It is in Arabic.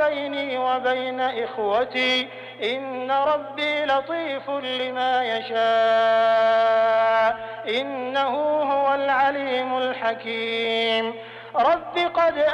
بيني وبين إخوتي إن ربي لطيف لما يشاء إنه هو العليم الحكيم. رب قد